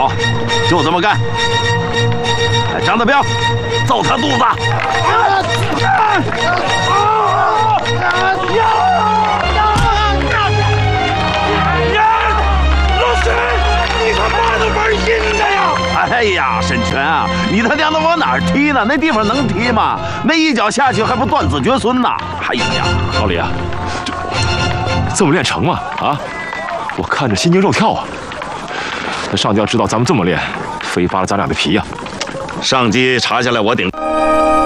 好，就这么干。哎，张德彪，揍他肚子！ 老师，你他妈的玩阴的呀！ 哎呀，沈泉啊，你他娘的往哪儿踢呢？那地方能踢吗？那一脚下去还不断子绝孙呢！哎呀， 老李啊，这么练成吗？啊，我看着心惊肉跳啊！那上级要知道咱们这么练，非扒了咱俩的皮呀！ 上级查下来我顶。